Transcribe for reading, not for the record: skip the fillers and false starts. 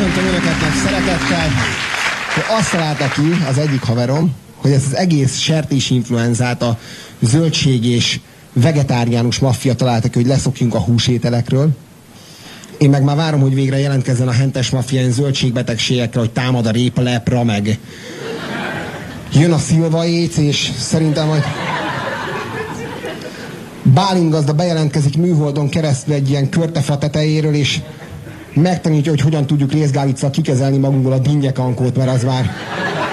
Köszöntöm Önöket meg szeretettel, hogy azt találta ki az egyik haverom, hogy ezt az egész sertésinfluenzát a zöldség és vegetáriánus maffia találta ki, hogy leszokjunk a húsételekről. Én meg már várom, hogy végre jelentkezzen a hentes maffia ilyen zöldségbetegségekre, hogy támad a répalepra, meg jön a szilva éc, és szerintem, hogy Bálint gazda bejelentkezik műholdon keresztül egy ilyen körtefa tetejéről, és megtanítja, hogy hogyan tudjuk részgálicccal kikezelni magunkból a dinnyekankót, mert az már